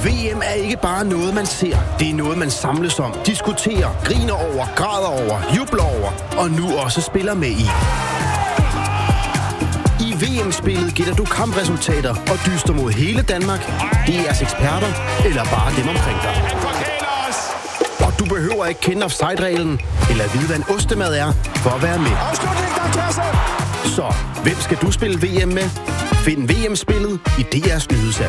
VM er ikke bare noget, man ser. Det er noget, man samles om, diskuterer, griner over, græder over, jubler over og nu også spiller med i. I VM-spillet gætter du kampresultater og dyster mod hele Danmark, DR's eksperter eller bare dem omkring dig. Og du behøver ikke kende offside-reglen eller vide, hvad en ostemad er, for at være med. Så, hvem skal du spille VM med? Find VM-spillet i DR's nyhedsapp.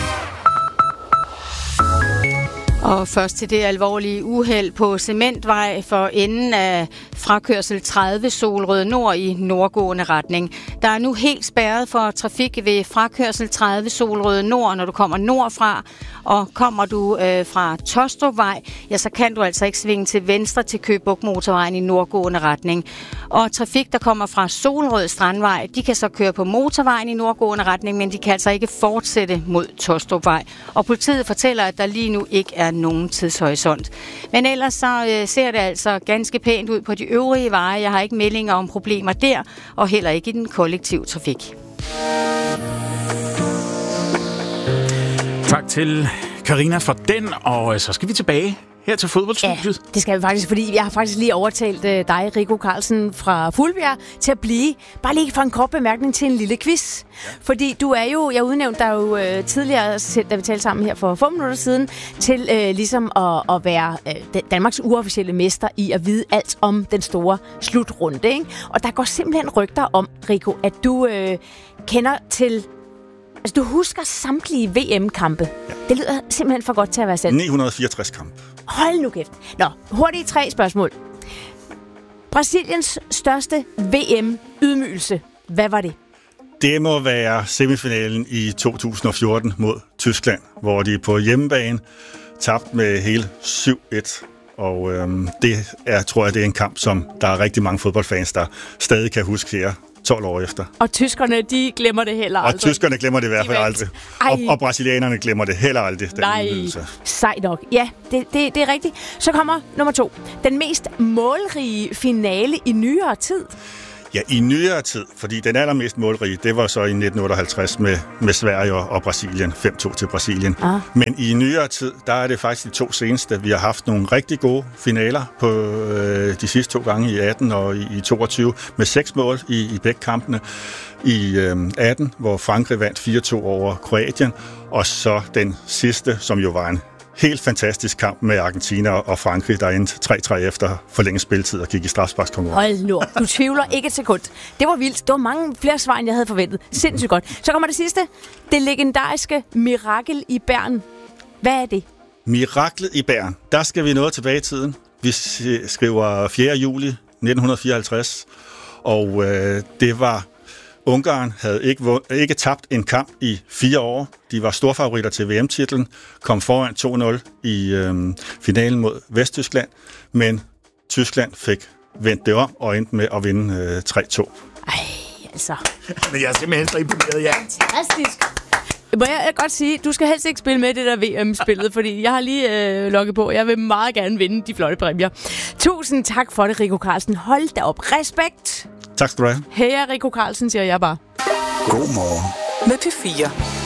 Og først til det alvorlige uheld på Cementvej for enden af frakørsel 30 Solrød Nord i nordgående retning. Der er nu helt spærret for trafik ved frakørsel 30 Solrød Nord, når du kommer nordfra. Og kommer du fra Tostrupvej, ja, så kan du altså ikke svinge til venstre til Køge Bugt Motorvejen i nordgående retning. Og trafik, der kommer fra Solrød Strandvej, de kan så køre på motorvejen i nordgående retning, men de kan altså ikke fortsætte mod Tostrupvej. Og politiet fortæller, at der lige nu ikke er nogen tidshorisont. Men ellers så ser det altså ganske pænt ud på de øvrige veje. Jeg har ikke meldinger om problemer der, og heller ikke i den kollektive trafik. Tak til Karina for den, og så skal vi tilbage her til fodboldstudiet. Ja, det skal vi faktisk, fordi jeg har faktisk lige overtalt dig, Rico Carlsen fra Fuglbjerg, til at blive, bare lige for en kort bemærkning til en lille quiz. Ja. Fordi du er jo, jeg udnævnte dig jo tidligere, da vi talte sammen her for 5 minutter siden, til ligesom at være Danmarks uofficielle mester i at vide alt om den store slutrunde, ikke? Og der går simpelthen rygter om, Rico, at du kender til... Altså, du husker samtlige VM-kampe. Ja. Det lyder simpelthen for godt til at være sandt. 964 kamp. Hold nu kæft. Nå, hurtigt 3 spørgsmål. Brasiliens største VM-ydmygelse. Hvad var det? Det må være semifinalen i 2014 mod Tyskland, hvor de på hjemmebane tabte med hele 7-1. Og tror jeg, det er en kamp, som der er rigtig mange fodboldfans, der stadig kan huske her 12 år efter. Og tyskerne, de glemmer det heller aldrig. Og tyskerne glemmer det i hvert fald aldrig. Og brasilianerne glemmer det heller aldrig. Nej, sej nok. Ja, det er rigtigt. Så kommer nummer 2. Den mest målrige finale i nyere tid. Ja, i nyere tid, fordi den allermest målrige, det var så i 1958 med Sverige og Brasilien, 5-2 til Brasilien. Men i nyere tid, der er det faktisk de 2 seneste. Vi har haft nogle rigtig gode finaler på de sidste 2 gange i 18 og i 22, med 6 mål i begge kampene. I 18, hvor Frankrig vandt 4-2 over Kroatien, og så den sidste, som jo var en helt fantastisk kamp med Argentina og Frankrig, der endte 3-3 efter forlænget spilletid og gik i strafsparkskonkurrence. Hold nu, du tvivler ikke et sekund. Det var vildt. Det var mange flere svar, end jeg havde forventet. Sindssygt godt. Så kommer det sidste. Det legendariske mirakel i Bern. Hvad er det? Miraklet i Bern. Der skal vi noget tilbage i tiden. Vi skriver 4. juli 1954, og det var... Ungarn havde ikke tabt en kamp i 4 år. De var storfavoritter til VM-titlen, kom foran 2-0 i finalen mod Vesttyskland, men Tyskland fik vendt det om og endte med at vinde 3-2. Ej, altså. Men jeg er simpelthen så imponeret, ja. Fantastisk. Må jeg godt sige, du skal helst ikke spille med det der VM-spillet, fordi jeg har lige logget på. Jeg vil meget gerne vinde de flotte præmier. Tusind tak for det, Rico Carlsen. Hold da op. Respekt. Tak skal du have. Heja, Rico Carlsen, siger jeg bare. God morgen med P4.